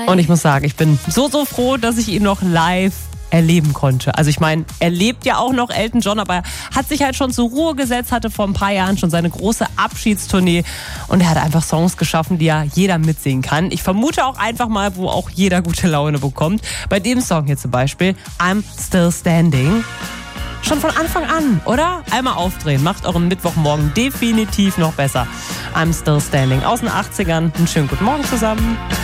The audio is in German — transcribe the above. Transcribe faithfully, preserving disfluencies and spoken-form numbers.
Und ich muss sagen, ich bin so, so froh, dass ich ihn noch live erleben konnte. Also ich meine, er lebt ja auch noch, Elton John, aber er hat sich halt schon zur Ruhe gesetzt, hatte vor ein paar Jahren schon seine große Abschiedstournee und er hat einfach Songs geschaffen, die ja jeder mitsingen kann. Ich vermute auch einfach mal, wo auch jeder gute Laune bekommt. Bei dem Song hier zum Beispiel, I'm Still Standing. Schon von Anfang an, oder? Einmal aufdrehen, macht euren Mittwochmorgen definitiv noch besser. I'm Still Standing aus den achtzigern. Einen schönen guten Morgen zusammen.